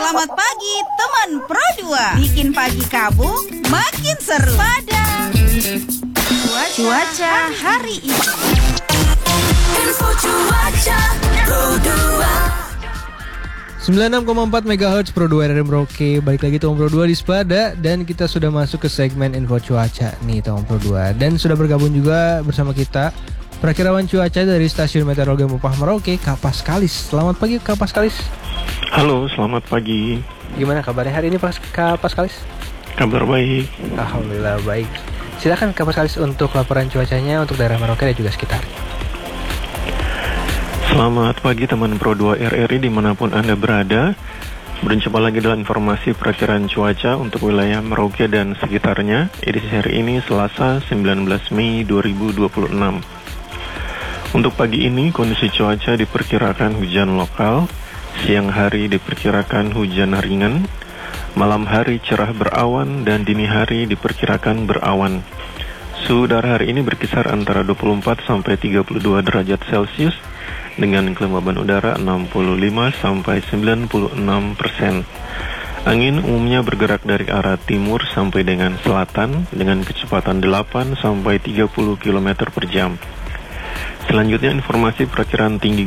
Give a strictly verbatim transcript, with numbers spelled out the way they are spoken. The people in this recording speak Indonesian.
Selamat pagi teman Pro dua. Bikin pagi kamu makin seru pada cuaca hari ini. Info cuaca Pro dua. sembilan puluh enam koma empat megahertz Pro dua R R Merauke. Balik lagi Tom Pro dua di Sepada. Dan kita sudah masuk ke segmen info cuaca nih Tom Pro dua. Dan sudah bergabung juga bersama kita perakirawan cuaca dari Stasiun Meteorologi Mupah Merauke, Kak Paskalis. Selamat pagi Kak Paskalis. Halo, selamat pagi. Gimana kabarnya hari ini Pas Kak Paskalis? Kabar baik. Alhamdulillah baik. Silakan Kak Paskalis untuk laporan cuacanya untuk daerah Merauke dan juga sekitar. Selamat pagi teman Pro dua R R I dimanapun Anda berada. Berjumpa lagi dalam informasi perakiraan cuaca untuk wilayah Merauke dan sekitarnya. Edisi hari ini Selasa sembilan belas Mei dua ribu dua puluh enam. Untuk pagi ini kondisi cuaca diperkirakan hujan lokal, siang hari diperkirakan hujan ringan, malam hari cerah berawan dan dini hari diperkirakan berawan. Suhu udara hari ini berkisar antara dua puluh empat sampai tiga puluh dua derajat Celcius dengan kelembaban udara enam puluh lima sampai sembilan puluh enam persen. Angin umumnya bergerak dari arah timur sampai dengan selatan dengan kecepatan delapan sampai tiga puluh kilometer per jam. Selanjutnya informasi perakiraan tinggi